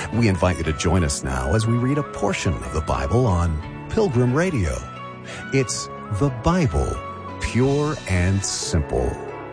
We invite you to join us now as we read a portion of the Bible on Pilgrim Radio. It's the Bible, pure and simple.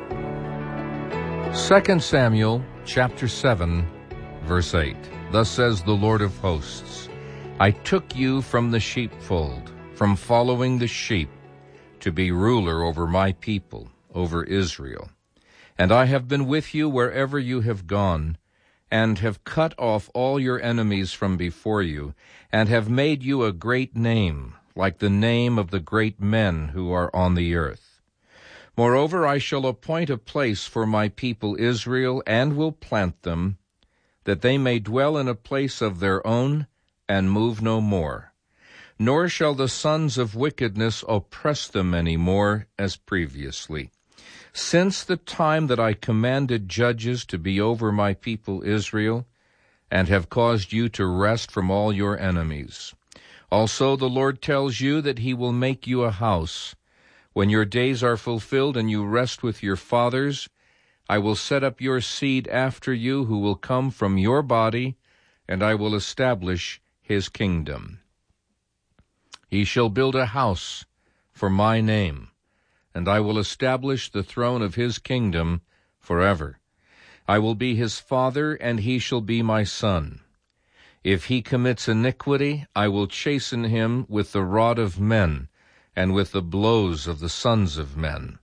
2 Samuel chapter 7, verse 8. Thus says the Lord of hosts, I took you from the sheepfold, from following the sheep, to be ruler over my people, over Israel. And I have been with you wherever you have gone, and have cut off all your enemies from before you, and have made you a great name, like the name of the great men who are on the earth. Moreover, I shall appoint a place for my people Israel, and will plant them, that they may dwell in a place of their own, and move no more. Nor shall the sons of wickedness oppress them any more as previously. Since the time that I commanded judges to be over my people Israel, and have caused you to rest from all your enemies. Also the Lord tells you that he will make you a house. When your days are fulfilled and you rest with your fathers, I will set up your seed after you who will come from your body, and I will establish his kingdom. He shall build a house for my name, and I will establish the throne of his kingdom forever. I will be his father, and he shall be my son. If he commits iniquity, I will chasten him with the rod of men, and with the blows of the sons of men.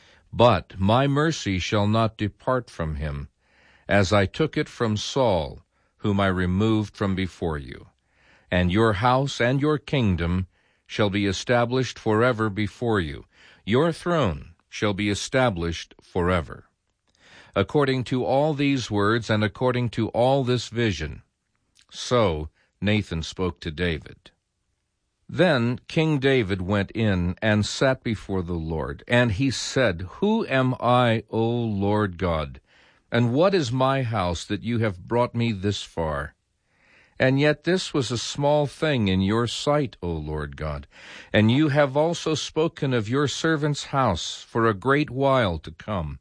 But my mercy shall not depart from him, as I took it from Saul, whom I removed from before you. And your house and your kingdom shall be established forever before you. Your throne shall be established forever. According to all these words and according to all this vision, so Nathan spoke to David. Then King David went in and sat before the Lord, and he said, Who am I, O Lord God, and what is my house that you have brought me this far? And yet this was a small thing in your sight, O Lord God. And you have also spoken of your servant's house for a great while to come.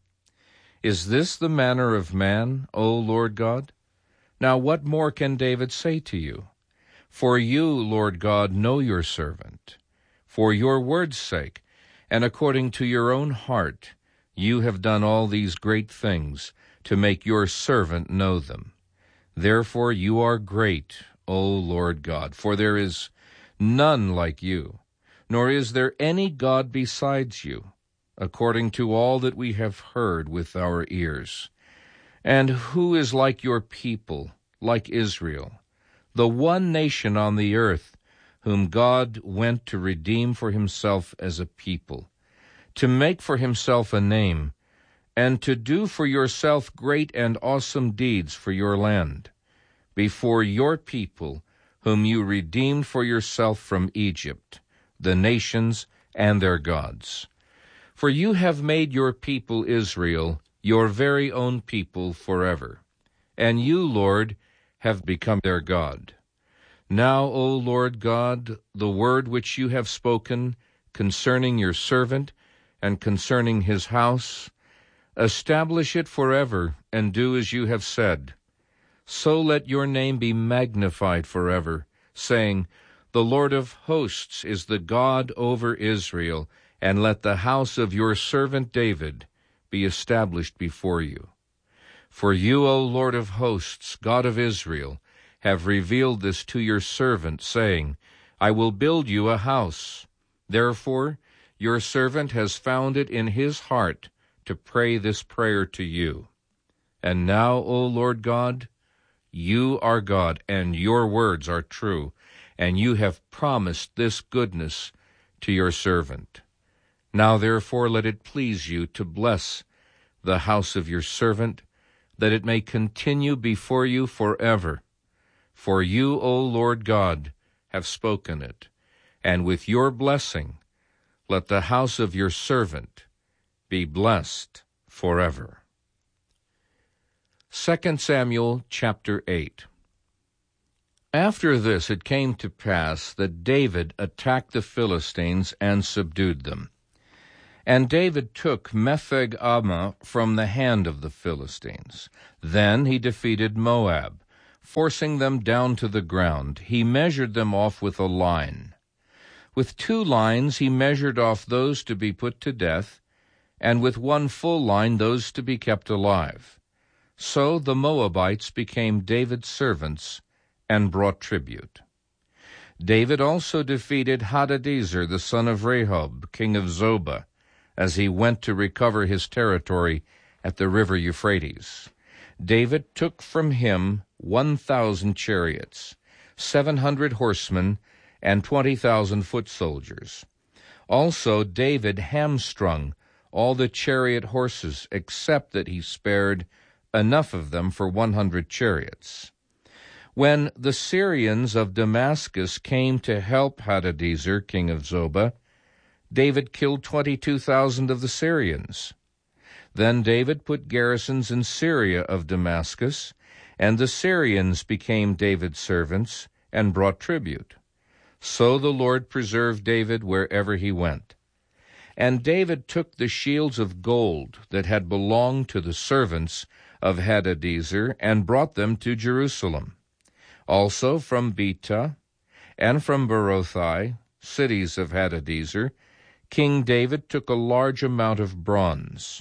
Is this the manner of man, O Lord God? Now what more can David say to you? For you, Lord God, know your servant. For your word's sake, and according to your own heart, you have done all these great things to make your servant know them. Therefore you are great, O Lord God, for there is none like you, nor is there any God besides you, according to all that we have heard with our ears. And who is like your people, like Israel, the one nation on the earth, whom God went to redeem for himself as a people, to make for himself a name, and to do for yourself great and awesome deeds for your land, before your people, whom you redeemed for yourself from Egypt, the nations and their gods. For you have made your people Israel your very own people forever, and you, Lord, have become their God. Now, O Lord God, the word which you have spoken concerning your servant and concerning his house, establish it forever, and do as you have said. So let your name be magnified forever, saying, The Lord of hosts is the God over Israel, and let the house of your servant David be established before you. For you, O Lord of hosts, God of Israel, have revealed this to your servant, saying, I will build you a house. Therefore your servant has found it in his heart to pray this prayer to you. And now, O Lord God, you are God, and your words are true, and you have promised this goodness to your servant. Now therefore let it please you to bless the house of your servant, that it may continue before you forever. For you, O Lord God, have spoken it, and with your blessing let the house of your servant be blessed forever. 2 Samuel chapter 8. After this it came to pass that David attacked the Philistines and subdued them. And David took Mepheg-ammah from the hand of the Philistines. Then he defeated Moab, forcing them down to the ground. He measured them off with a line. With 2 lines he measured off those to be put to death, and with 1 full line those to be kept alive. So the Moabites became David's servants and brought tribute. David also defeated Hadadezer, the son of Rehob, king of Zobah, as he went to recover his territory at the river Euphrates. David took from him 1,000 chariots, 700 horsemen, and 20,000 foot soldiers. Also David hamstrung all the chariot horses, except that he spared enough of them for 100 chariots. When the Syrians of Damascus came to help Hadadezer, king of Zobah, David killed 22,000 of the Syrians. Then David put garrisons in Syria of Damascus, and the Syrians became David's servants and brought tribute. So the Lord preserved David wherever he went. And David took the shields of gold that had belonged to the servants of Hadadezer and brought them to Jerusalem. Also from Betah and from Berothai, cities of Hadadezer, King David took a large amount of bronze.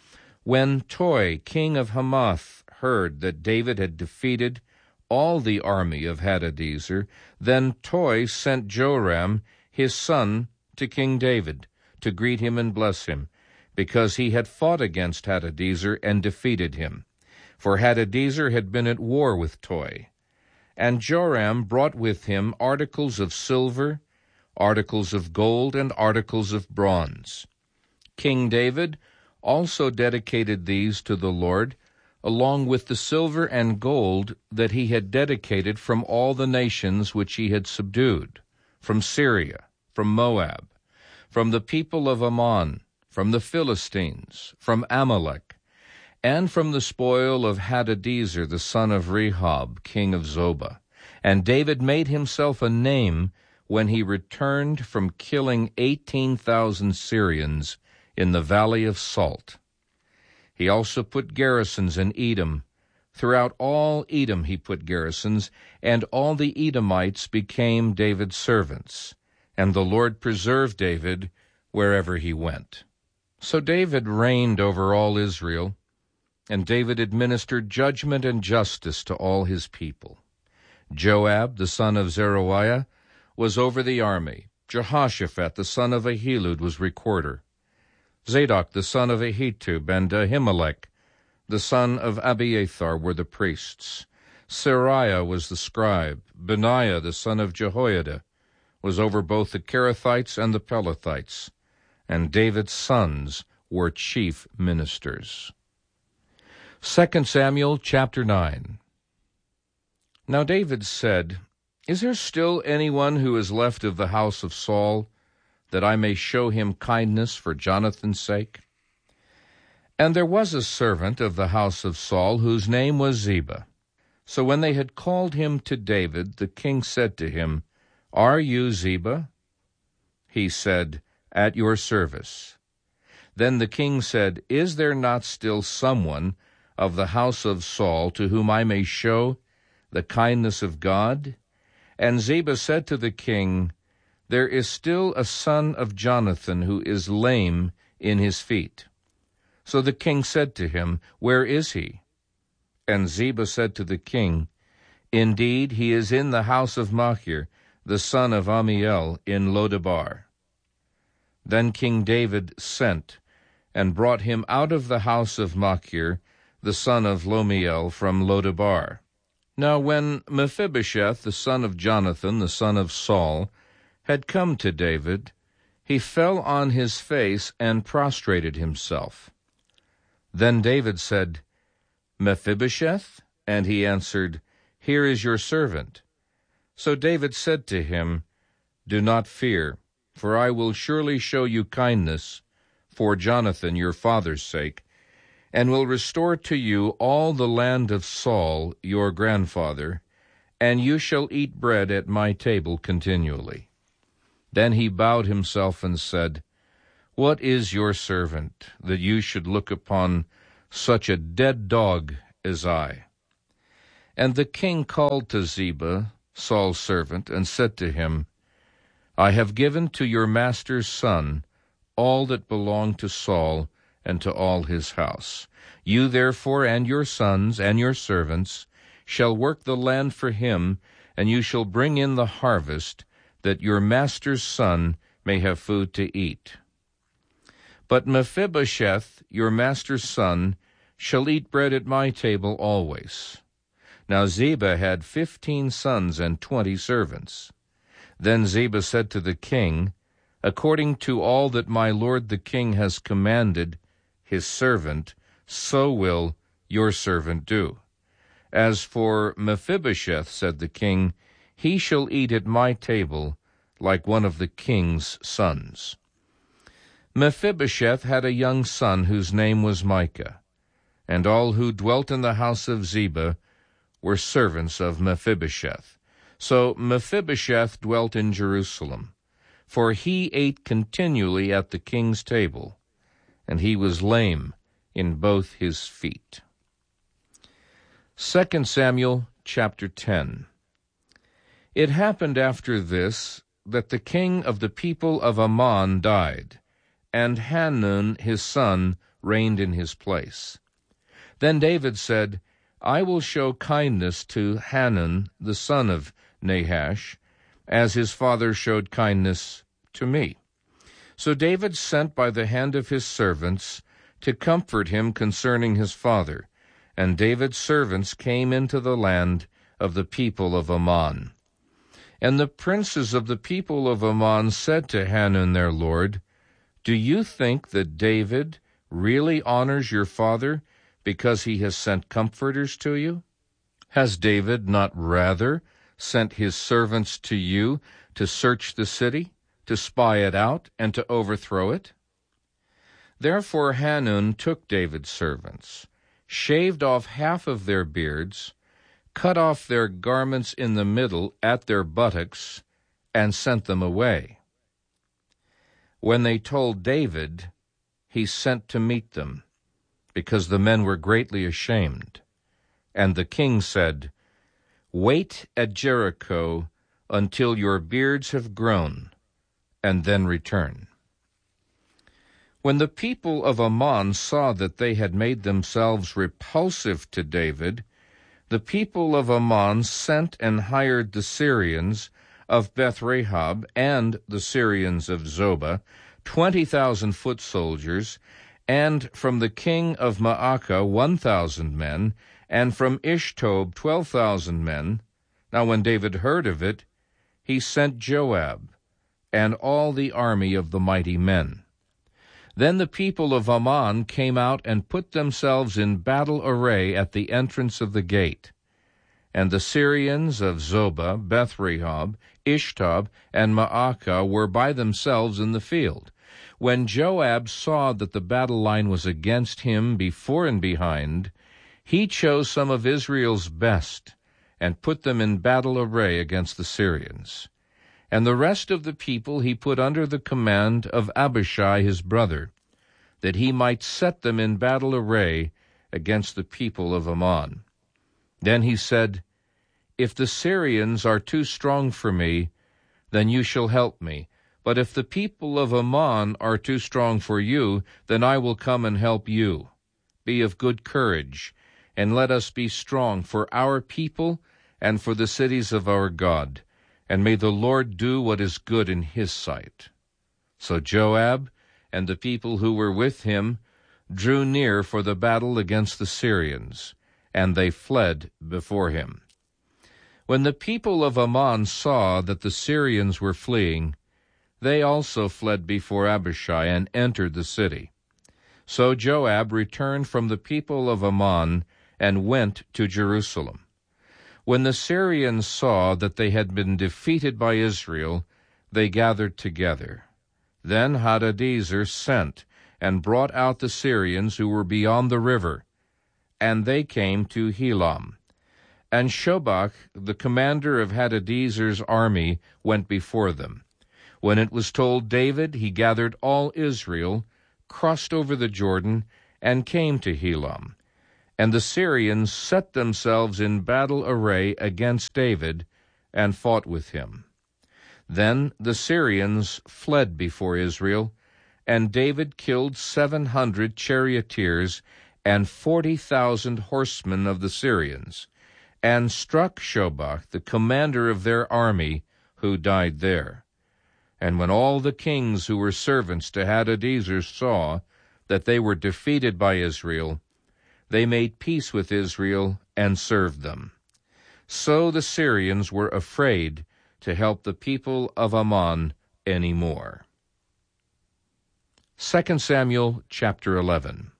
When Toi, king of Hamath, heard that David had defeated all the army of Hadadezer, then Toi sent Joram, his son, to King David, to greet him and bless him, because he had fought against Hadadezer and defeated him. For Hadadezer had been at war with Toi. And Joram brought with him articles of silver, articles of gold, and articles of bronze. King David also dedicated these to the Lord, along with the silver and gold that he had dedicated from all the nations which he had subdued, from Syria, from Moab, from the people of Ammon, from the Philistines, from Amalek, and from the spoil of Hadadezer, the son of Rehob, king of Zobah. And David made himself a name when he returned from killing 18,000 Syrians in the Valley of Salt. He also put garrisons in Edom. Throughout all Edom he put garrisons, and all the Edomites became David's servants. And the Lord preserved David wherever he went. So David reigned over all Israel, and David administered judgment and justice to all his people. Joab, the son of Zeruiah, was over the army. Jehoshaphat, the son of Ahilud, was recorder. Zadok, the son of Ahitub, and Ahimelech, the son of Abiathar, were the priests. Seraiah was the scribe. Benaiah, the son of Jehoiada, was over both the Kerethites and the Pelethites. And David's sons were chief ministers. 2 Samuel chapter 9. Now David said, Is there still anyone who is left of the house of Saul, that I may show him kindness for Jonathan's sake? And there was a servant of the house of Saul, whose name was Ziba. So when they had called him to David, the king said to him, Are you Ziba? He said, At your service. Then the king said, Is there not still someone of the house of Saul to whom I may show the kindness of God? And Ziba said to the king, There is still a son of Jonathan who is lame in his feet. So the king said to him, Where is he? And Ziba said to the king, Indeed, he is in the house of Machir, the son of Ammiel, in Lodebar. Then King David sent and brought him out of the house of Machir, the son of Lomiel, from Lodebar. Now when Mephibosheth, the son of Jonathan, the son of Saul, had come to David, he fell on his face and prostrated himself. Then David said, Mephibosheth? And he answered, Here is your servant. So David said to him, Do not fear, for I will surely show you kindness for Jonathan your father's sake, and will restore to you all the land of Saul your grandfather, and you shall eat bread at my table continually. Then he bowed himself and said, What is your servant, that you should look upon such a dead dog as I? And the king called to Ziba, Saul's servant, and said to him, I have given to your master's son all that belonged to Saul and to all his house. You therefore and your sons and your servants shall work the land for him, and you shall bring in the harvest, that your master's son may have food to eat. But Mephibosheth, your master's son, shall eat bread at my table always. Now Ziba had 15 sons and 20 servants. Then Ziba said to the king, According to all that my lord the king has commanded his servant, so will your servant do. As for Mephibosheth, said the king, he shall eat at my table like one of the king's sons. Mephibosheth had a young son whose name was Micah, and all who dwelt in the house of Ziba were servants of Mephibosheth. So Mephibosheth dwelt in Jerusalem, for he ate continually at the king's table, and he was lame in both his feet. 2 Samuel chapter 10. It happened after this that the king of the people of Ammon died, and Hanun his son reigned in his place. Then David said, I will show kindness to Hanun the son of Nahash, as his father showed kindness to me. So David sent by the hand of his servants to comfort him concerning his father, and David's servants came into the land of the people of Ammon. And the princes of the people of Ammon said to Hanun their lord, Do you think that David really honors your father because he has sent comforters to you? Has David not rather sent his servants to you to search the city, to spy it out, and to overthrow it? Therefore Hanun took David's servants, shaved off half of their beards, cut off their garments in the middle at their buttocks, and sent them away. When they told David, he sent to meet them, because the men were greatly ashamed. And the king said, Wait at Jericho until your beards have grown, and then return. When the people of Ammon saw that they had made themselves repulsive to David, the people of Ammon sent and hired the Syrians of Beth-Rahab and the Syrians of Zobah, 20,000 foot soldiers, and from the king of Maacah 1,000 men, and from Ishtob 12,000 men. Now when David heard of it, he sent Joab and all the army of the mighty men. Then the people of Ammon came out and put themselves in battle array at the entrance of the gate. And the Syrians of Zobah, Beth-Rahab, Ishtob, and Maacah were by themselves in the field. When Joab saw that the battle line was against him before and behind, he chose some of Israel's best and put them in battle array against the Syrians. And the rest of the people he put under the command of Abishai his brother, that he might set them in battle array against the people of Ammon. Then he said, If the Syrians are too strong for me, then you shall help me. But if the people of Ammon are too strong for you, then I will come and help you. Be of good courage, and let us be strong for our people and for the cities of our God. And may the Lord do what is good in his sight. So Joab and the people who were with him drew near for the battle against the Syrians, and they fled before him. When the people of Ammon saw that the Syrians were fleeing, they also fled before Abishai and entered the city. So Joab returned from the people of Ammon and went to Jerusalem. When the Syrians saw that they had been defeated by Israel, they gathered together. Then Hadadezer sent and brought out the Syrians who were beyond the river, and they came to Helam. And Shobach, the commander of Hadadezer's army, went before them. When it was told David, he gathered all Israel, crossed over the Jordan, and came to Helam. And the Syrians set themselves in battle array against David, and fought with him. Then the Syrians fled before Israel, and David killed 700 charioteers and 40,000 horsemen of the Syrians, and struck Shobach, the commander of their army, who died there. And when all the kings who were servants to Hadadezer saw that they were defeated by Israel, they made peace with Israel and served them. So the Syrians were afraid to help the people of Ammon any more. 2 Samuel chapter 11.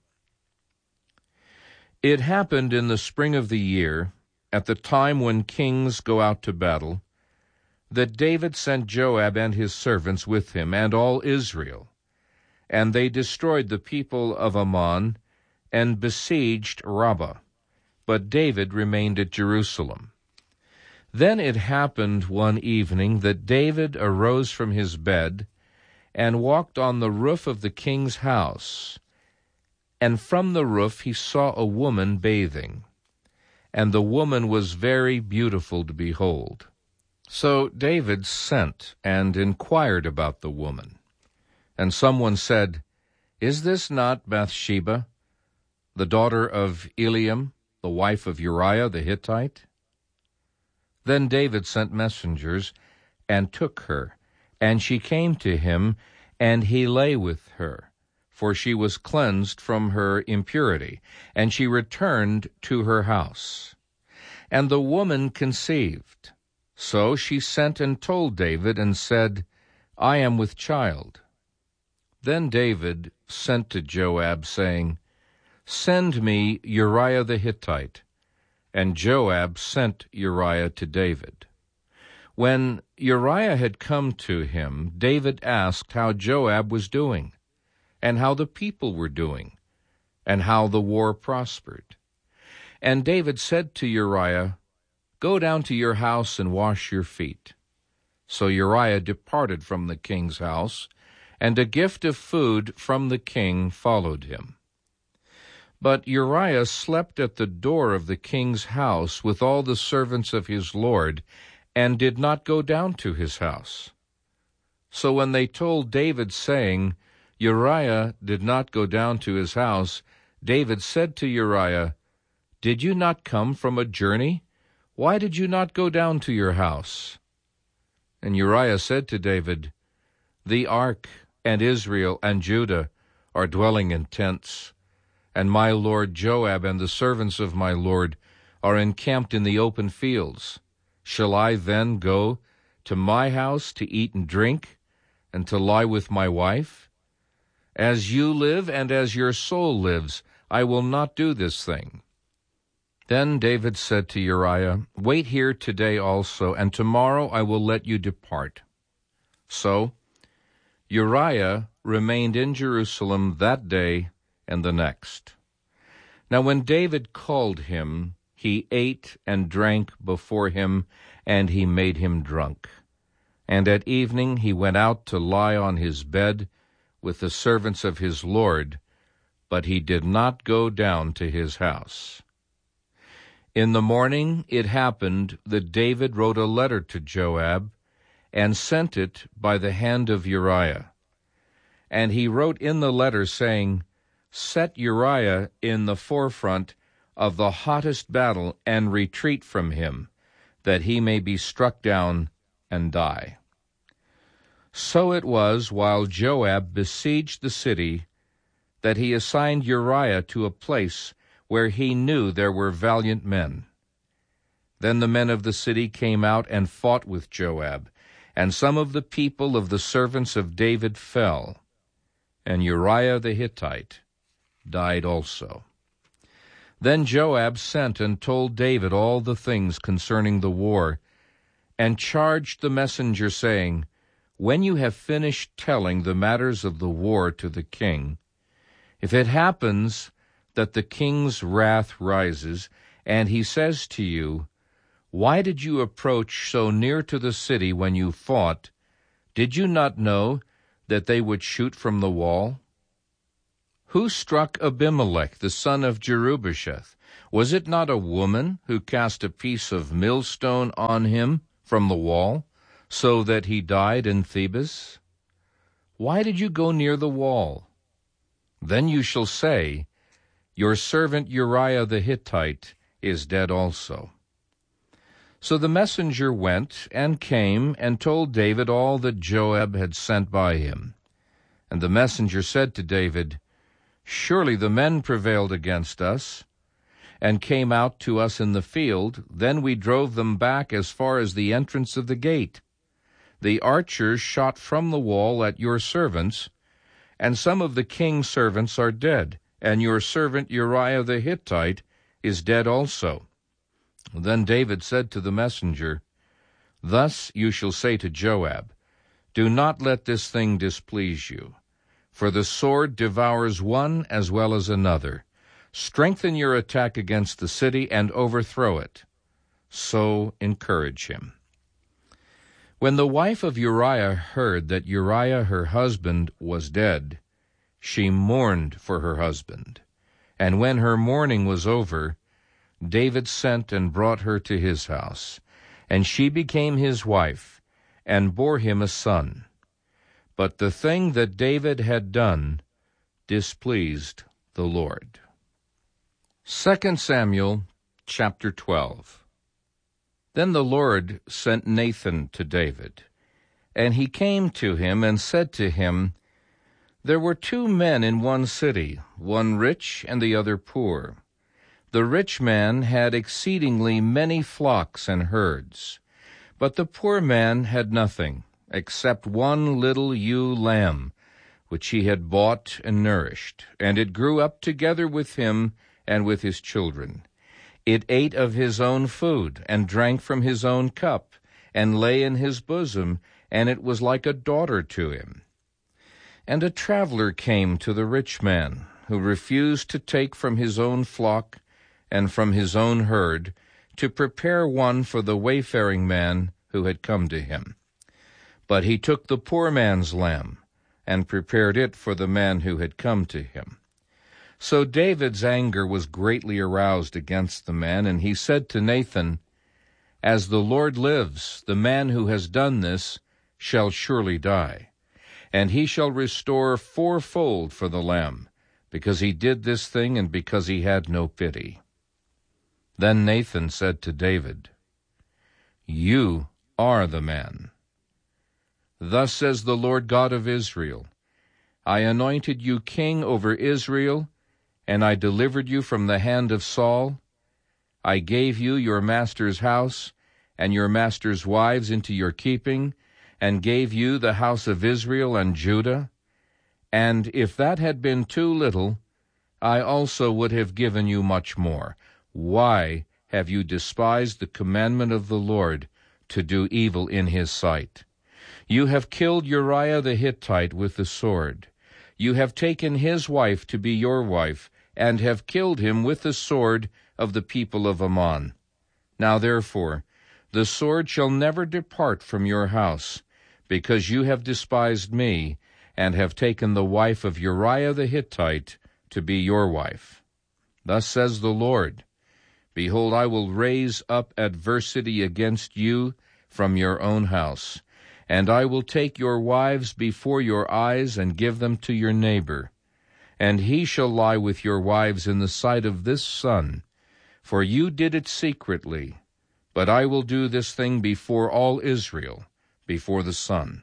It happened in the spring of the year, at the time when kings go out to battle, that David sent Joab and his servants with him, and all Israel. And they destroyed the people of Ammon, and besieged Rabbah. But David remained at Jerusalem. Then it happened one evening that David arose from his bed, and walked on the roof of the king's house. And from the roof he saw a woman bathing, and the woman was very beautiful to behold. So David sent and inquired about the woman. And someone said, "Is this not Bathsheba, the daughter of Eliam, the wife of Uriah the Hittite?" Then David sent messengers, and took her, and she came to him, and he lay with her, for she was cleansed from her impurity, and she returned to her house. And the woman conceived. So she sent and told David, and said, "I am with child." Then David sent to Joab, saying, "Send me Uriah the Hittite." And Joab sent Uriah to David. When Uriah had come to him, David asked how Joab was doing, and how the people were doing, and how the war prospered. And David said to Uriah, "Go down to your house and wash your feet." So Uriah departed from the king's house, and a gift of food from the king followed him. But Uriah slept at the door of the king's house with all the servants of his lord, and did not go down to his house. So when they told David, saying, "Uriah did not go down to his house," David said to Uriah, "Did you not come from a journey? Why did you not go down to your house?" And Uriah said to David, "The ark and Israel and Judah are dwelling in tents, and my lord Joab and the servants of my lord are encamped in the open fields. Shall I then go to my house to eat and drink, and to lie with my wife? As you live and as your soul lives, I will not do this thing." Then David said to Uriah, "Wait here today also, and tomorrow I will let you depart." So Uriah remained in Jerusalem that day and the next. Now when David called him, he ate and drank before him, and he made him drunk. And at evening he went out to lie on his bed with the servants of his lord, but he did not go down to his house. In the morning it happened that David wrote a letter to Joab, and sent it by the hand of Uriah. And he wrote in the letter, saying, "Set Uriah in the forefront of the hottest battle, and retreat from him, that he may be struck down and die." So it was, while Joab besieged the city, that he assigned Uriah to a place where he knew there were valiant men. Then the men of the city came out and fought with Joab, and some of the people of the servants of David fell, and Uriah the Hittite died also. Then Joab sent and told David all the things concerning the war, and charged the messenger, saying, "When you have finished telling the matters of the war to the king, if it happens that the king's wrath rises, and he says to you, 'Why did you approach so near to the city when you fought? Did you not know that they would shoot from the wall?' Who struck Abimelech, the son of Jerubasheth? Was it not a woman who cast a piece of millstone on him from the wall, so that he died in Thebes? Why did you go near the wall? Then you shall say, Your servant Uriah the Hittite is dead also. So the messenger went and came and told David all that Joab had sent by him. And the messenger said to David, Surely the men prevailed against us, and came out to us in the field. Then we drove them back as far as the entrance of the gate. The archers shot from the wall at your servants, and some of the king's servants are dead, and your servant Uriah the Hittite is dead also. Then David said to the messenger, Thus you shall say to Joab, Do not let this thing displease you, for the sword devours one as well as another. Strengthen your attack against the city and overthrow it. So encourage him. When the wife of Uriah heard that Uriah her husband was dead, she mourned for her husband. And when her mourning was over, David sent and brought her to his house, and she became his wife, and bore him a son. But the thing that David had done displeased the Lord. 2 Samuel chapter 12. Then the Lord sent Nathan to David, and he came to him and said to him, There were 2 men in one city, one rich and the other poor. The rich man had exceedingly many flocks and herds, but the poor man had nothing, except one little ewe lamb, which he had bought and nourished, and it grew up together with him and with his children. It ate of his own food, and drank from his own cup, and lay in his bosom, and it was like a daughter to him. And a traveler came to the rich man, who refused to take from his own flock and from his own herd, to prepare one for the wayfaring man who had come to him. But he took the poor man's lamb, and prepared it for the man who had come to him. So David's anger was greatly aroused against the man, and he said to Nathan, As the Lord lives, the man who has done this shall surely die, and he shall restore 4-fold for the lamb, because he did this thing and because he had no pity. Then Nathan said to David, You are the man. Thus says the Lord God of Israel, I anointed you king over Israel, and I delivered you from the hand of Saul. I gave you your master's house and your master's wives into your keeping, and gave you the house of Israel and Judah. And if that had been too little, I also would have given you much more. Why have you despised the commandment of the Lord to do evil in his sight? You have killed Uriah the Hittite with the sword. You have taken his wife to be your wife, and have killed him with the sword of the people of Ammon. Now therefore, the sword shall never depart from your house, because you have despised me, and have taken the wife of Uriah the Hittite to be your wife. Thus says the Lord, Behold, I will raise up adversity against you from your own house, and I will take your wives before your eyes and give them to your neighbor. And he shall lie with your wives in the sight of this sun, for you did it secretly. But I will do this thing before all Israel, before the sun.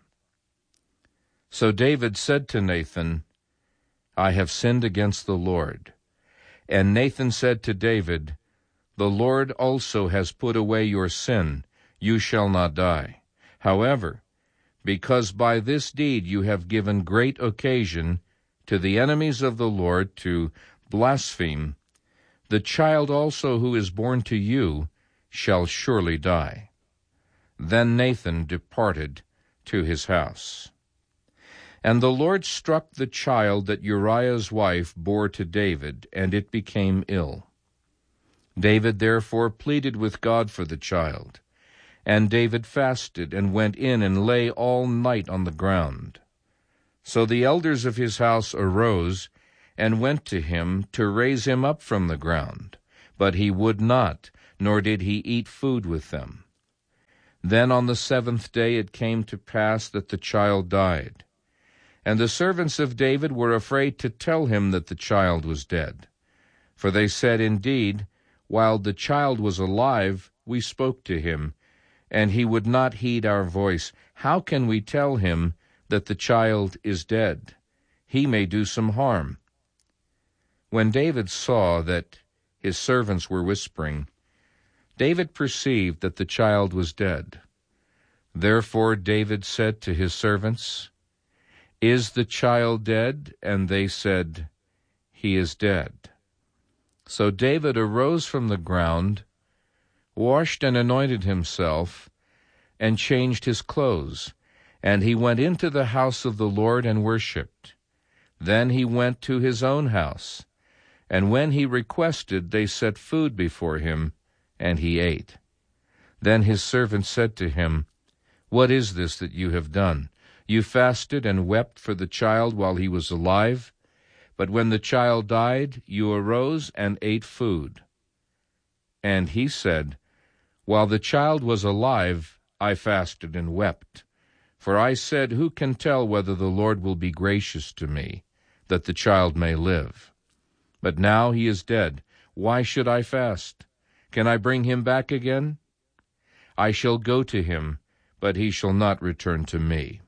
So David said to Nathan, I have sinned against the Lord. And Nathan said to David, The Lord also has put away your sin. You shall not die. However, because by this deed you have given great occasion to the enemies of the Lord to blaspheme, the child also who is born to you shall surely die. Then Nathan departed to his house. And the Lord struck the child that Uriah's wife bore to David, and it became ill. David therefore pleaded with God for the child. And David fasted, and went in and lay all night on the ground. So the elders of his house arose, and went to him to raise him up from the ground. But he would not, nor did he eat food with them. Then on the 7th day it came to pass that the child died. And the servants of David were afraid to tell him that the child was dead. For they said, Indeed, while the child was alive, we spoke to him, and he would not heed our voice. How can we tell him that the child is dead? He may do some harm. When David saw that his servants were whispering, David perceived that the child was dead. Therefore David said to his servants, Is the child dead? And they said, He is dead. So David arose from the ground, washed and anointed himself, and changed his clothes. And he went into the house of the Lord and worshipped. Then he went to his own house. And when he requested, they set food before him, and he ate. Then his servant said to him, What is this that you have done? You fasted and wept for the child while he was alive, but when the child died, you arose and ate food. And he said, While the child was alive, I fasted and wept. For I said, Who can tell whether the Lord will be gracious to me, that the child may live? But now he is dead. Why should I fast? Can I bring him back again? I shall go to him, but he shall not return to me.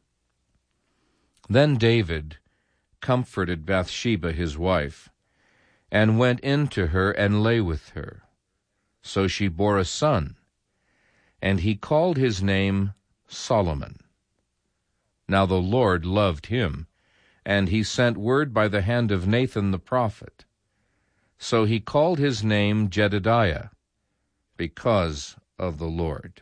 Then David comforted Bathsheba his wife, and went in to her and lay with her. So she bore a son, and he called his name Solomon. Now the Lord loved him, and he sent word by the hand of Nathan the prophet. So he called his name Jedidiah, because of the Lord.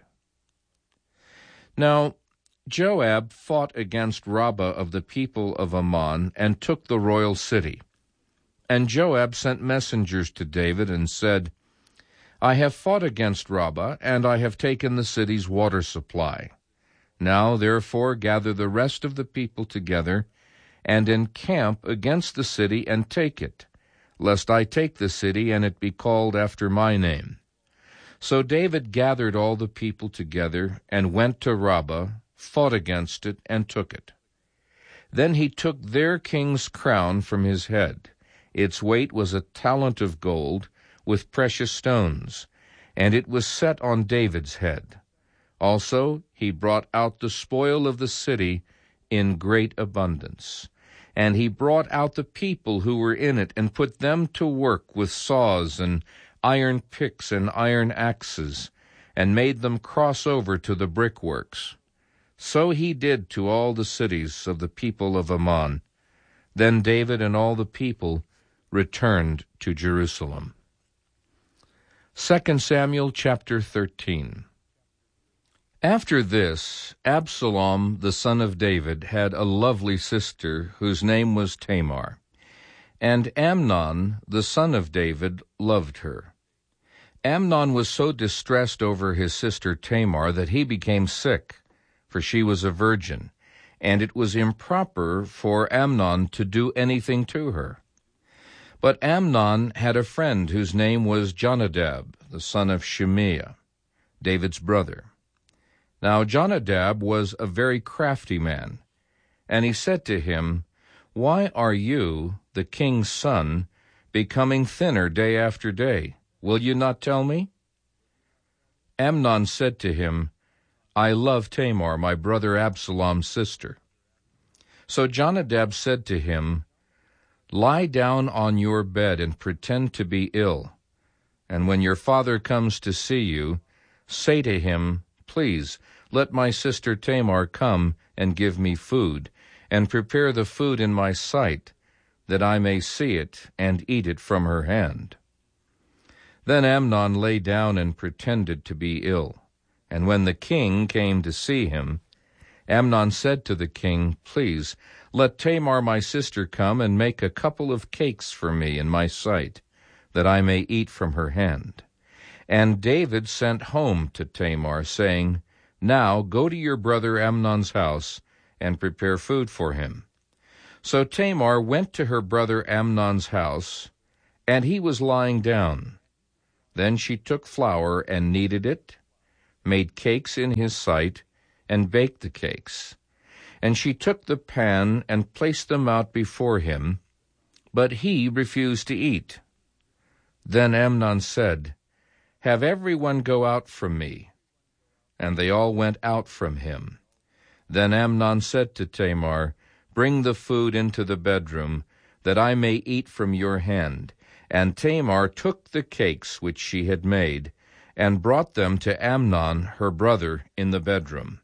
Now Joab fought against Rabbah of the people of Ammon, and took the royal city. And Joab sent messengers to David, and said, I have fought against Rabbah, and I have taken the city's water supply. Now therefore gather the rest of the people together, and encamp against the city, and take it, lest I take the city, and it be called after my name. So David gathered all the people together, and went to Rabbah, fought against it, and took it. Then he took their king's crown from his head. Its weight was a talent of gold, with precious stones, and it was set on David's head. Also he brought out the spoil of the city in great abundance. And he brought out the people who were in it, and put them to work with saws and iron picks and iron axes, and made them cross over to the brickworks. So he did to all the cities of the people of Ammon. Then David and all the people returned to Jerusalem. 2 Samuel chapter 13. After this, Absalom the son of David had a lovely sister whose name was Tamar, and Amnon the son of David loved her. Amnon was so distressed over his sister Tamar that he became sick, for she was a virgin, and it was improper for Amnon to do anything to her. But Amnon had a friend whose name was Jonadab, the son of Shimeah, David's brother. Now Jonadab was a very crafty man, and he said to him, Why are you, the king's son, becoming thinner day after day? Will you not tell me? Amnon said to him, I love Tamar, my brother Absalom's sister. So Jonadab said to him, Lie down on your bed and pretend to be ill, and when your father comes to see you, say to him, Please, let my sister Tamar come and give me food, and prepare the food in my sight, that I may see it and eat it from her hand. Then Amnon lay down and pretended to be ill. And when the king came to see him, Amnon said to the king, Please, let Tamar my sister come and make a couple of cakes for me in my sight, that I may eat from her hand. And David sent home to Tamar, saying, Now go to your brother Amnon's house, and prepare food for him. So Tamar went to her brother Amnon's house, and he was lying down. Then she took flour and kneaded it, made cakes in his sight, and baked the cakes. And she took the pan and placed them out before him, but he refused to eat. Then Amnon said, "Have everyone go out from me." And they all went out from him. Then Amnon said to Tamar, "Bring the food into the bedroom, that I may eat from your hand." And Tamar took the cakes which she had made, and brought them to Amnon her brother in the bedroom.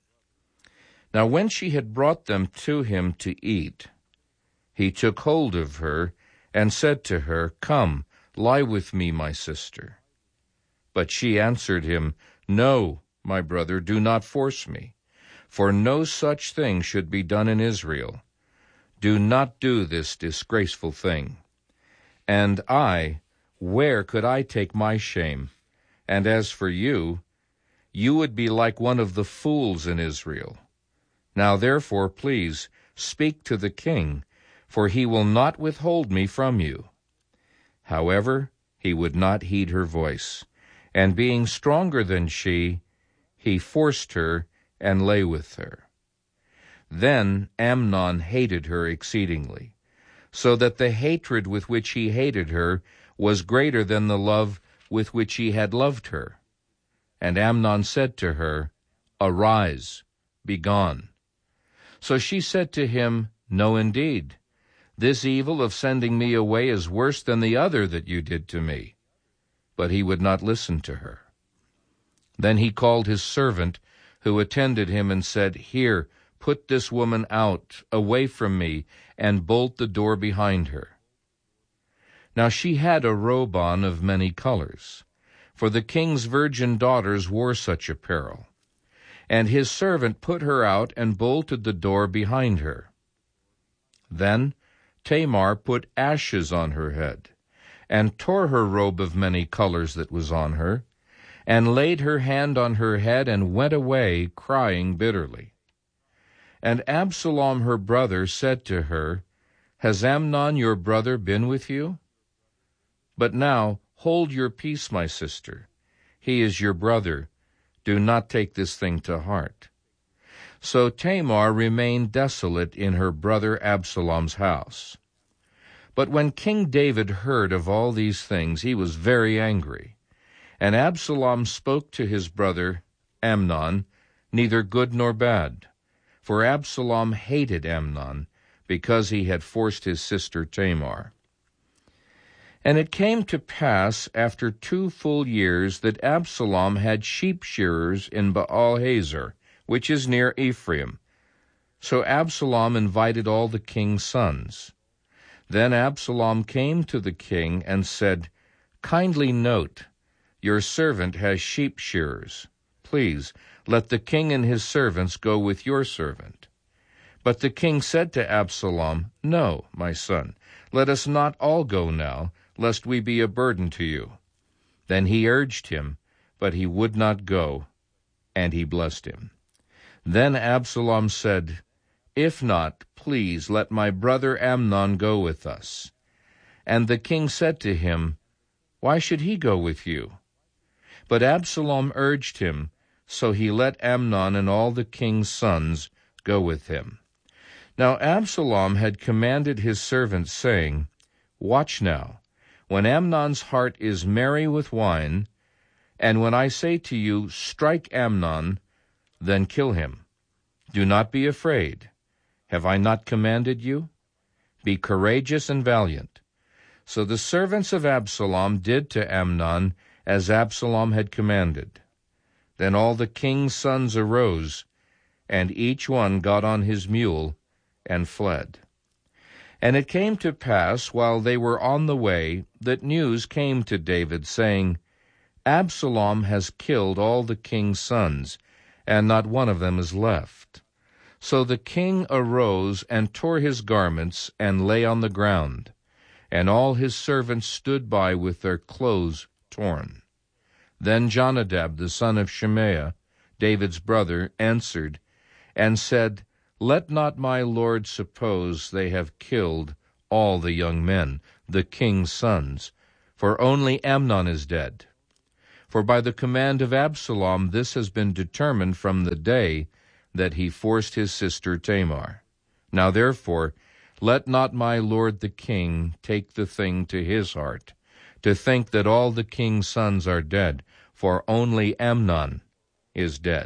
Now when she had brought them to him to eat, he took hold of her, and said to her, "Come, lie with me, my sister." But she answered him, "No, my brother, do not force me, for no such thing should be done in Israel. Do not do this disgraceful thing. And I, where could I take my shame? And as for you, you would be like one of the fools in Israel. Now therefore, please, speak to the king, for he will not withhold me from you." However, he would not heed her voice, and being stronger than she, he forced her and lay with her. Then Amnon hated her exceedingly, so that the hatred with which he hated her was greater than the love with which he had loved her. And Amnon said to her, "Arise, be gone." So she said to him, "No, indeed. This evil of sending me away is worse than the other that you did to me." But he would not listen to her. Then he called his servant who attended him and said, "Here, put this woman out, away from me, and bolt the door behind her." Now she had a robe on of many colors, for the king's virgin daughters wore such apparel. And his servant put her out and bolted the door behind her. Then Tamar put ashes on her head, and tore her robe of many colors that was on her, and laid her hand on her head, and went away, crying bitterly. And Absalom her brother said to her, "Has Amnon your brother been with you? But now hold your peace, my sister. He is your brother. Do not take this thing to heart." So Tamar remained desolate in her brother Absalom's house. But when King David heard of all these things, he was very angry. And Absalom spoke to his brother Amnon, neither good nor bad. For Absalom hated Amnon, because he had forced his sister Tamar. And it came to pass after 2 full years that Absalom had sheep shearers in Baal-hazor, which is near Ephraim. So Absalom invited all the king's sons. Then Absalom came to the king and said, "Kindly note, your servant has sheep shearers. Please, let the king and his servants go with your servant." But the king said to Absalom, "No, my son, let us not all go now, lest we be a burden to you." Then he urged him, but he would not go, and he blessed him. Then Absalom said, "If not, please let my brother Amnon go with us." And the king said to him, "Why should he go with you?" But Absalom urged him, so he let Amnon and all the king's sons go with him. Now Absalom had commanded his servants, saying, "Watch now, when Amnon's heart is merry with wine, and when I say to you, 'Strike Amnon,' then kill him. Do not be afraid. Have I not commanded you? Be courageous and valiant." So the servants of Absalom did to Amnon as Absalom had commanded. Then all the king's sons arose, and each one got on his mule and fled. And it came to pass, while they were on the way, that news came to David, saying, "Absalom has killed all the king's sons, and not one of them is left." So the king arose and tore his garments and lay on the ground, and all his servants stood by with their clothes torn. Then Jonadab the son of Shimea, David's brother, answered and said, Let not my lord suppose they have killed all the young men, the king's sons, for only Amnon is dead. For by the command of Absalom this has been determined from the day that he forced his sister Tamar. Now therefore, let not my lord the king take the thing to his heart, to think that all the king's sons are dead, for only Amnon is dead.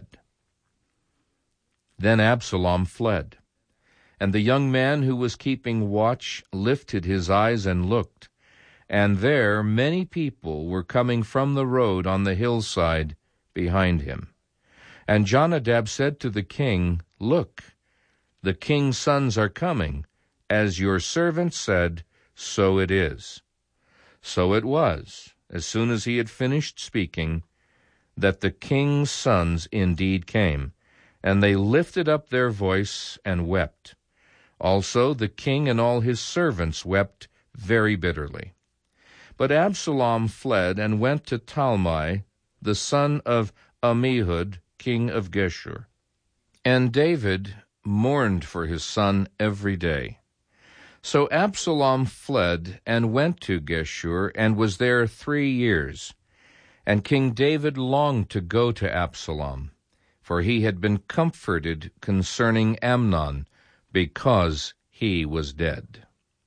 Then Absalom fled, and the young man who was keeping watch lifted his eyes and looked, and there many people were coming from the road on the hillside behind him. And Jonadab said to the king, Look, the king's sons are coming, as your servant said, so it is. So it was, as soon as he had finished speaking, that the king's sons indeed came, and they lifted up their voice and wept. Also the king and all his servants wept very bitterly. But Absalom fled and went to Talmai, the son of Ammihud, king of Geshur. And David mourned for his son every day. So Absalom fled and went to Geshur, and was there 3 years. And King David longed to go to Absalom, for he had been comforted concerning Amnon, because he was dead.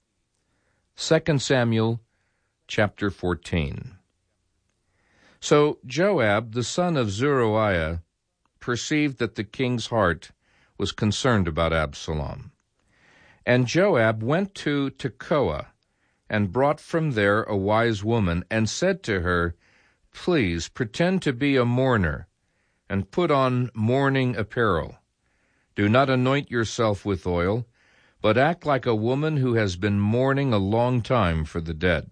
2 Samuel chapter 14. So Joab, the son of Zeruiah, perceived that the king's heart was concerned about Absalom. And Joab went to Tekoa, and brought from there a wise woman, and said to her, Please pretend to be a mourner, and put on mourning apparel. Do not anoint yourself with oil, but act like a woman who has been mourning a long time for the dead.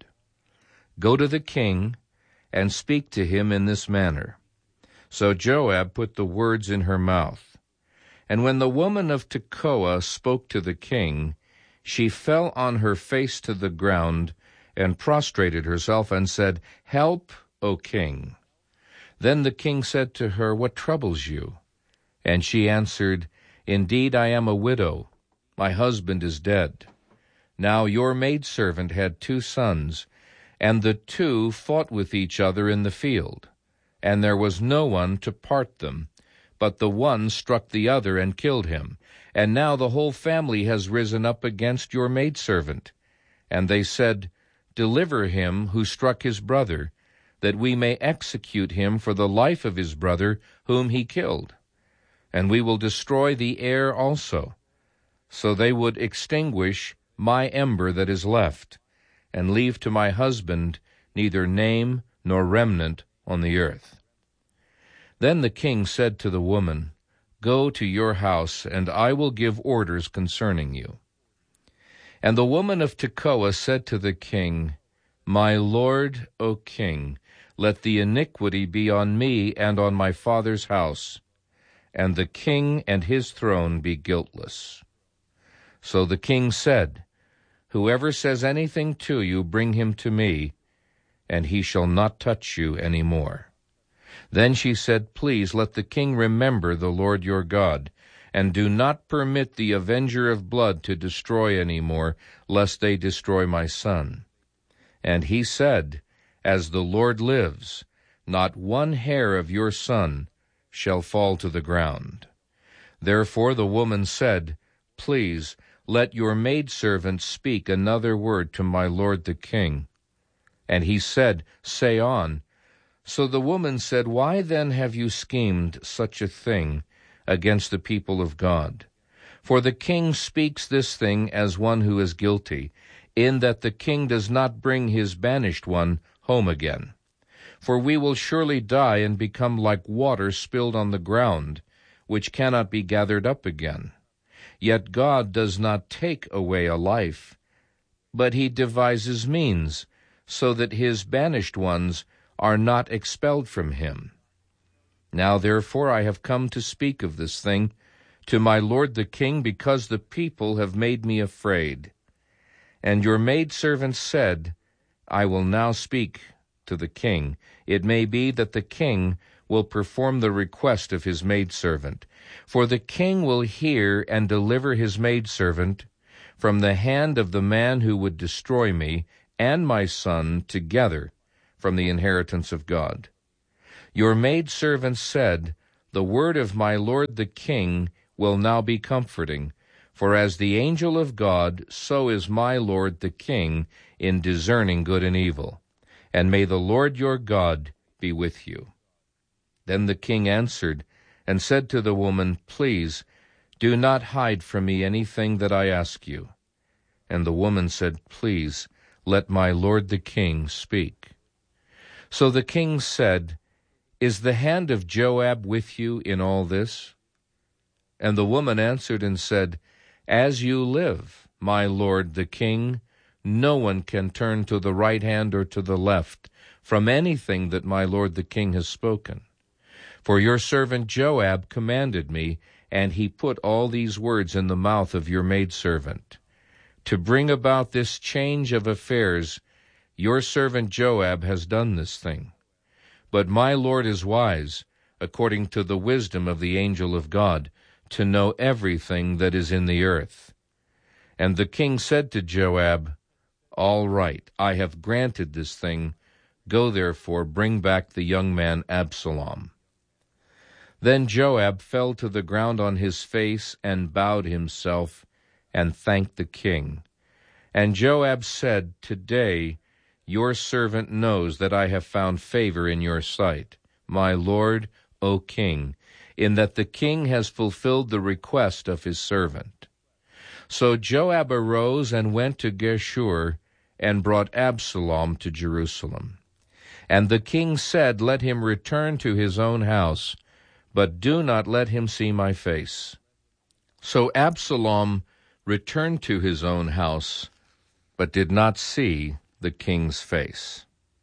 Go to the king, and speak to him in this manner. So Joab put the words in her mouth. And when the woman of Tekoa spoke to the king, she fell on her face to the ground, and prostrated herself, and said, Help, O king. Then the king said to her, What troubles you? And she answered, Indeed, I am a widow. My husband is dead. Now your maidservant had 2 sons, and the 2 fought with each other in the field. And there was no one to part them, but the one struck the other and killed him. And now the whole family has risen up against your maidservant. And they said, Deliver him who struck his brother, that we may execute him for the life of his brother whom he killed. And we will destroy the heir also. So they would extinguish my ember that is left, and leave to my husband neither name nor remnant on the earth. Then the king said to the woman, Go to your house, and I will give orders concerning you. And the woman of Tekoa said to the king, My lord, O king, let the iniquity be on me and on my father's house, and the king and his throne be guiltless. So the king said, Whoever says anything to you, bring him to me, and he shall not touch you any more. Then she said, Please let the king remember the Lord your God, and do not permit the avenger of blood to destroy any more, lest they destroy my son. And he said, As the Lord lives, not one hair of your son shall fall to the ground. Therefore the woman said, Please, let your maidservant speak another word to my lord the king. And he said, Say on. So the woman said, Why then have you schemed such a thing against the people of God? For the king speaks this thing as one who is guilty, in that the king does not bring his banished one home again. For we will surely die and become like water spilled on the ground, which cannot be gathered up again. Yet God does not take away a life, but he devises means, so that his banished ones are not expelled from him. Now therefore I have come to speak of this thing to my lord the king, because the people have made me afraid. And your maidservant said, I will now speak to the king. It may be that the king will perform the request of his maidservant. For the king will hear and deliver his maidservant from the hand of the man who would destroy me and my son together from the inheritance of God. Your maidservant said, The word of my lord the king will now be comforting, for as the angel of God, so is my lord the king in discerning good and evil. And may the Lord your God be with you. Then the king answered and said to the woman, Please, do not hide from me anything that I ask you. And the woman said, Please, let my lord the king speak. So the king said, Is the hand of Joab with you in all this? And the woman answered and said, As you live, my lord the king, no one can turn to the right hand or to the left from anything that my lord the king has spoken. For your servant Joab commanded me, and he put all these words in the mouth of your maidservant. To bring about this change of affairs, your servant Joab has done this thing. But my Lord is wise, according to the wisdom of the angel of God, to know everything that is in the earth. And the king said to Joab, All right, I have granted this thing. Go therefore, bring back the young man Absalom. Then Joab fell to the ground on his face and bowed himself and thanked the king. And Joab said, Today your servant knows that I have found favor in your sight, my lord, O king, in that the king has fulfilled the request of his servant. So Joab arose and went to Geshur and brought Absalom to Jerusalem. And the king said, Let him return to his own house, but do not let him see my face. So Absalom returned to his own house, but did not see the king's face.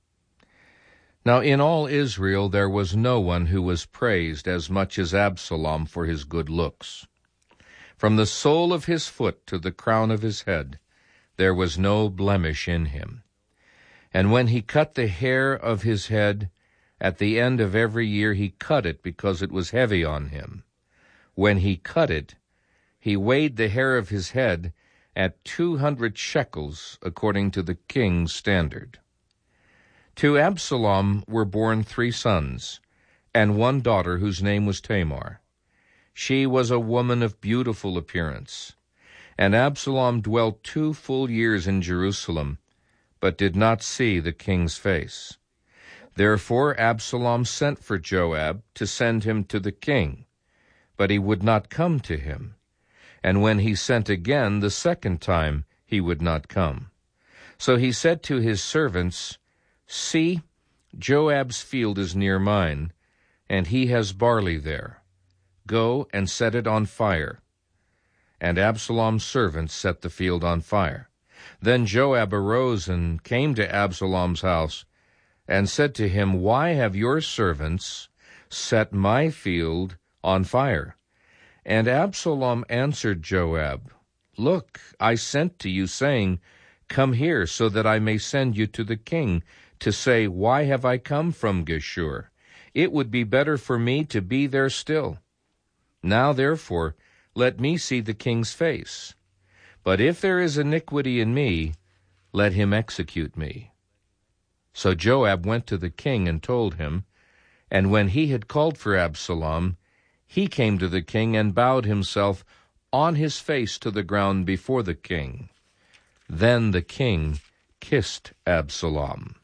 Now in all Israel there was no one who was praised as much as Absalom for his good looks. From the sole of his foot to the crown of his head, there was no blemish in him. And when he cut the hair of his head, at the end of every year he cut it because it was heavy on him. When he cut it, he weighed the hair of his head at 200 shekels, according to the king's standard. To Absalom were born 3 sons, and 1 daughter whose name was Tamar. She was a woman of beautiful appearance. And Absalom dwelt 2 full years in Jerusalem, but did not see the king's face. Therefore Absalom sent for Joab to send him to the king, but he would not come to him. And when he sent again the second time, he would not come. So he said to his servants, See, Joab's field is near mine, and he has barley there. Go and set it on fire. And Absalom's servants set the field on fire. Then Joab arose and came to Absalom's house, and said to him, Why have your servants set my field on fire? And Absalom answered Joab, Look, I sent to you, saying, Come here, so that I may send you to the king, to say, Why have I come from Geshur? It would be better for me to be there still. Now, therefore, let me see the king's face. But if there is iniquity in me, let him execute me. So Joab went to the king and told him, and when he had called for Absalom, he came to the king and bowed himself on his face to the ground before the king. Then the king kissed Absalom.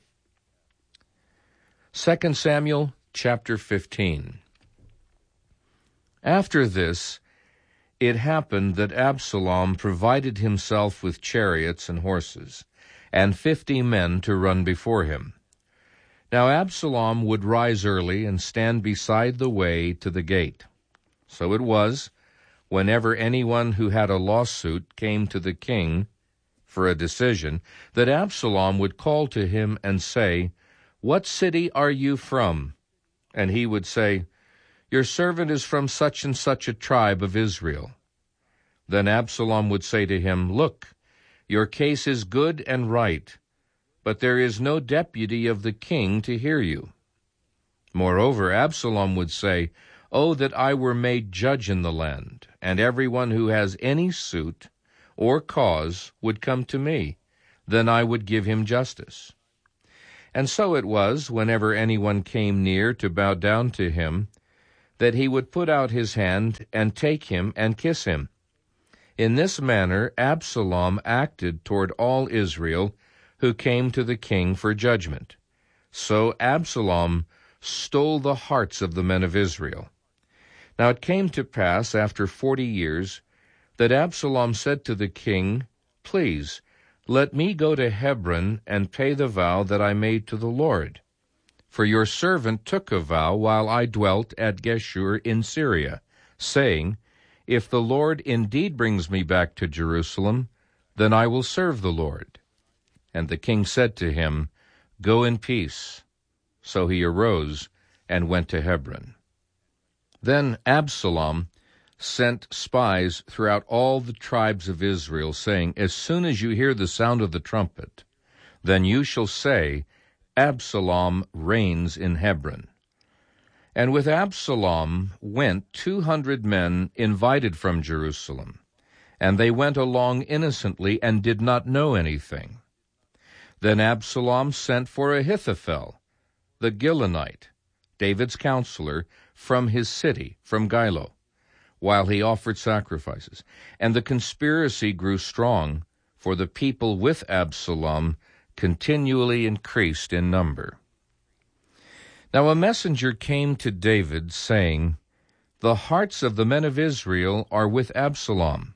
2 Samuel chapter 15. After this, it happened that Absalom provided himself with chariots and horses, and 50 men to run before him. Now Absalom would rise early and stand beside the way to the gate. So it was, whenever anyone who had a lawsuit came to the king for a decision, that Absalom would call to him and say, What city are you from? And he would say, Your servant is from such and such a tribe of Israel. Then Absalom would say to him, Look, your case is good and right, but there is no deputy of the king to hear you. Moreover, Absalom would say, "Oh, that I were made judge in the land, and everyone who has any suit or cause would come to me. Then I would give him justice." And so it was, whenever anyone came near to bow down to him, that he would put out his hand and take him and kiss him. In this manner Absalom acted toward all Israel who came to the king for judgment. So Absalom stole the hearts of the men of Israel. Now it came to pass after 40 years that Absalom said to the king, "Please, let me go to Hebron and pay the vow that I made to the Lord. For your servant took a vow while I dwelt at Geshur in Syria, saying, If the Lord indeed brings me back to Jerusalem, then I will serve the Lord." And the king said to him, "Go in peace." So he arose and went to Hebron. Then Absalom sent spies throughout all the tribes of Israel, saying, "As soon as you hear the sound of the trumpet, then you shall say, Absalom reigns in Hebron." And with Absalom went 200 men invited from Jerusalem, and they went along innocently and did not know anything. Then Absalom sent for Ahithophel, the Gilonite, David's counselor, from his city, from Gilo, while he offered sacrifices. And the conspiracy grew strong, for the people with Absalom continually increased in number. Now a messenger came to David, saying, "The hearts of the men of Israel are with Absalom."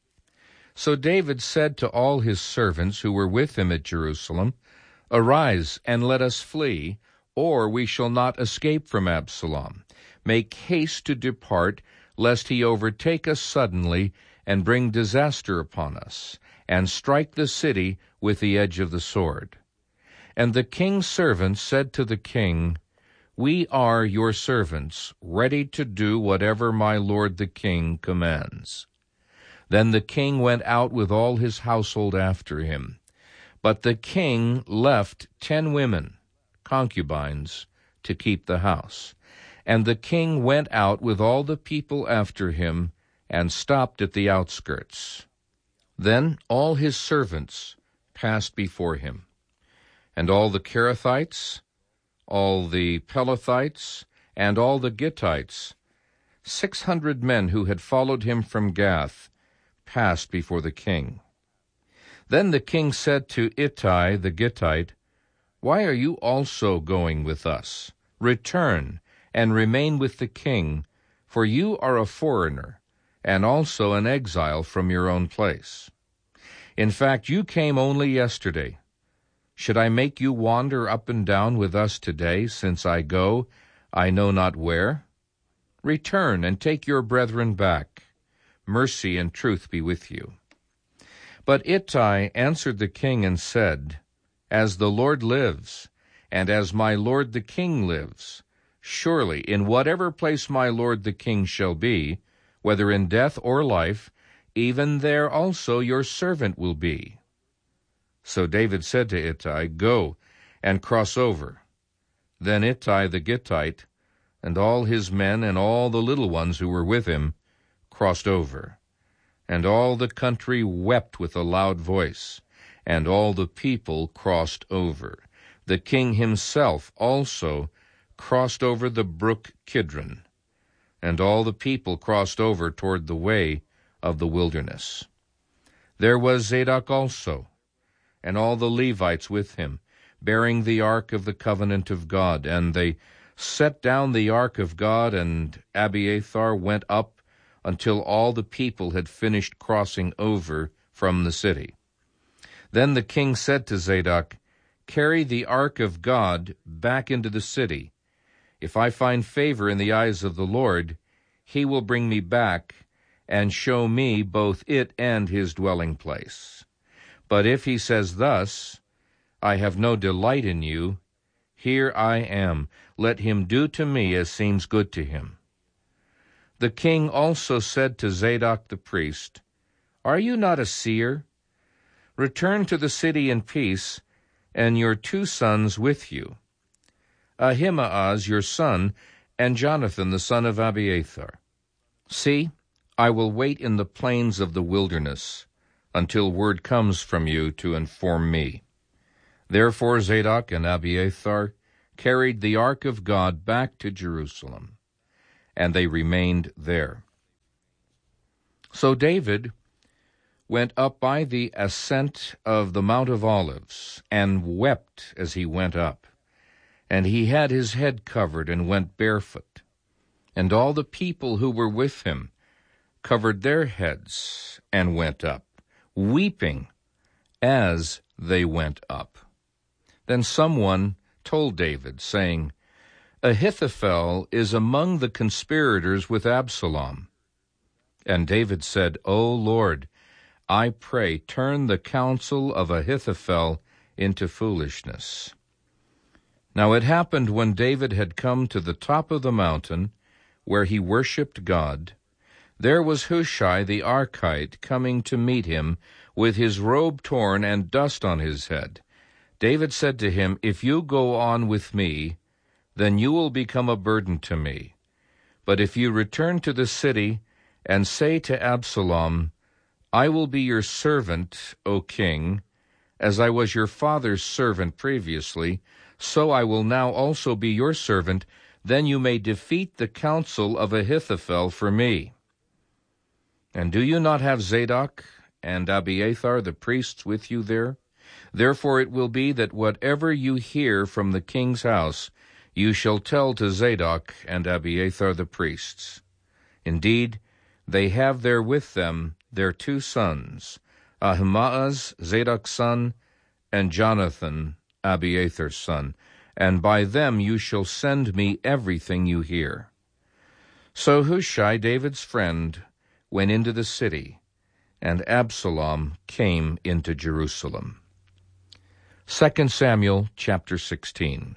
So David said to all his servants who were with him at Jerusalem, "Arise, and let us flee, or we shall not escape from Absalom. Make haste to depart, lest he overtake us suddenly and bring disaster upon us, and strike the city with the edge of the sword." And the king's servants said to the king, "We are your servants, ready to do whatever my lord the king commands." Then the king went out with all his household after him. But the king left 10 women, concubines, to keep the house. And the king went out with all the people after him, and stopped at the outskirts. Then all his servants passed before him, and all the Kerethites, all the Pelethites, and all the Gittites, 600 men who had followed him from Gath, passed before the king. Then the king said to Ittai the Gittite, "Why are you also going with us? Return and remain with the king, for you are a foreigner, and also an exile from your own place. In fact, you came only yesterday. Should I make you wander up and down with us today, since I go, I know not where? Return and take your brethren back. Mercy and truth be with you." But Ittai answered the king and said, "As the Lord lives, and as my lord the king lives, surely in whatever place my lord the king shall be, whether in death or life, even there also your servant will be." So David said to Ittai, "Go and cross over." Then Ittai the Gittite, and all his men and all the little ones who were with him, crossed over. And all the country wept with a loud voice, and all the people crossed over. The king himself also crossed over the brook Kidron, and all the people crossed over toward the way of the wilderness. There was Zadok also, and all the Levites with him, bearing the ark of the covenant of God. And they set down the ark of God, and Abiathar went up until all the people had finished crossing over from the city. Then the king said to Zadok, "Carry the ark of God back into the city. If I find favor in the eyes of the Lord, he will bring me back and show me both it and his dwelling place. But if he says thus, 'I have no delight in you,' here I am. Let him do to me as seems good to him." The king also said to Zadok the priest, "Are you not a seer? Return to the city in peace, and your 2 sons with you. Ahimaaz your son, and Jonathan the son of Abiathar. See, I will wait in the plains of the wilderness until word comes from you to inform me." Therefore Zadok and Abiathar carried the ark of God back to Jerusalem, and they remained there. So David went up by the ascent of the Mount of Olives, and wept as he went up. And he had his head covered, and went barefoot. And all the people who were with him covered their heads, and went up, weeping as they went up. Then someone told David, saying, "Ahithophel is among the conspirators with Absalom." And David said, "O Lord, I pray, turn the counsel of Ahithophel into foolishness." Now it happened when David had come to the top of the mountain, where he worshipped God, there was Hushai the Archite coming to meet him, with his robe torn and dust on his head. David said to him, "If you go on with me, then you will become a burden to me. But if you return to the city and say to Absalom, 'I will be your servant, O king, as I was your father's servant previously, so I will now also be your servant,' then you may defeat the counsel of Ahithophel for me. And do you not have Zadok and Abiathar the priests with you there? Therefore it will be that whatever you hear from the king's house, you shall tell to Zadok and Abiathar the priests. Indeed, they have there with them their 2 sons, Ahimaaz, Zadok's son, and Jonathan, Abiathar's son, and by them you shall send me everything you hear." So Hushai, David's friend, went into the city, and Absalom came into Jerusalem. 2 Samuel chapter 16.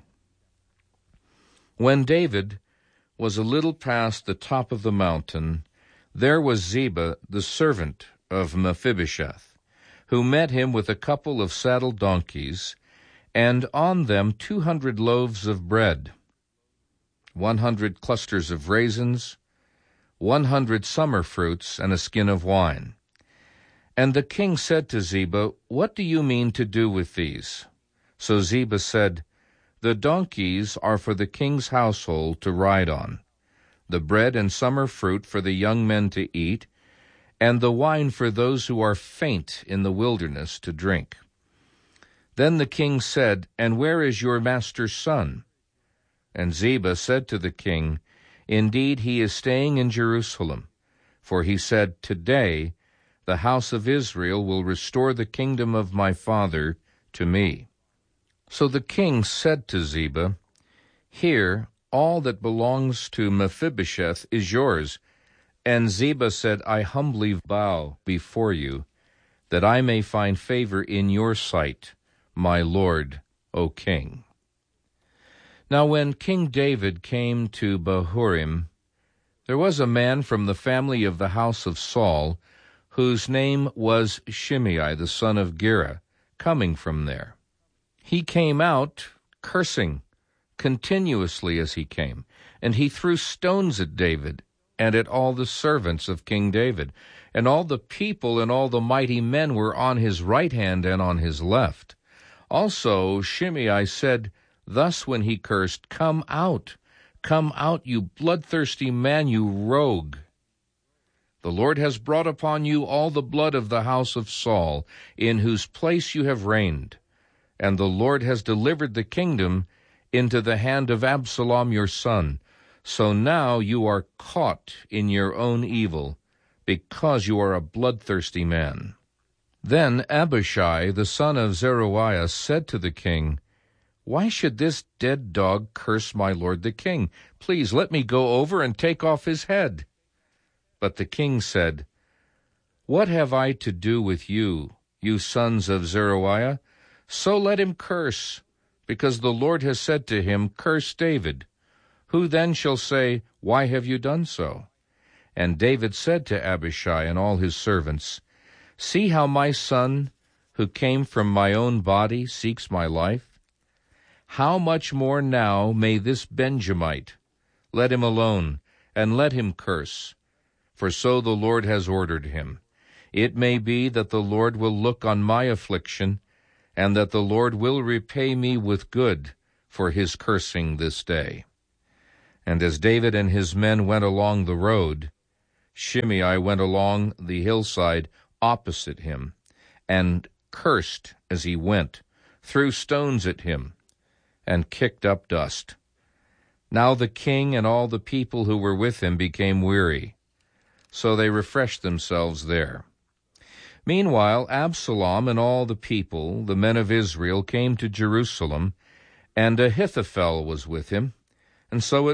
When David was a little past the top of the mountain, there was Ziba, the servant of Mephibosheth, who met him with a couple of saddled donkeys, and on them 200 loaves of bread, 100 clusters of raisins, 100 summer fruits, and a skin of wine. And the king said to Ziba, "What do you mean to do with these?" So Ziba said, "The donkeys are for the king's household to ride on, the bread and summer fruit for the young men to eat, and the wine for those who are faint in the wilderness to drink." Then the king said, "And where is your master's son?" And Ziba said to the king, "Indeed, he is staying in Jerusalem, for he said, 'Today the house of Israel will restore the kingdom of my father to me.'" So the king said to Ziba, "Here, all that belongs to Mephibosheth is yours." And Ziba said, "I humbly bow before you, that I may find favor in your sight, my lord, O king." Now when King David came to Bahurim, there was a man from the family of the house of Saul, whose name was Shimei the son of Gera, coming from there. He came out cursing continuously as he came, and he threw stones at David and at all the servants of King David. And all the people and all the mighty men were on his right hand and on his left. Also Shimei said thus when he cursed, come out, you bloodthirsty man, you rogue. The Lord has brought upon you all the blood of the house of Saul, in whose place you have reigned. And the Lord has delivered the kingdom into the hand of Absalom your son. So now you are caught in your own evil, because you are a bloodthirsty man. Then Abishai the son of Zeruiah said to the king, Why should this dead dog curse my lord the king? Please let me go over and take off his head. But the king said, What have I to do with you, you sons of Zeruiah? So let him curse, because the Lord has said to him, Curse David. Who then shall say, Why have you done so? And David said to Abishai and all his servants, See how my son, who came from my own body, seeks my life? how much more now may this Benjamite? Let him alone, and let him curse, for so the Lord has ordered him. It may be that the Lord will look on my affliction, and that the Lord will repay me with good for his cursing this day." And as David and his men went along the road, Shimei went along the hillside opposite him, and cursed as he went, threw stones at him, and kicked up dust. Now the king and all the people who were with him became weary, so they refreshed themselves there. Meanwhile, Absalom and all the people, the men of Israel, came to Jerusalem, and Ahithophel was with him. And so it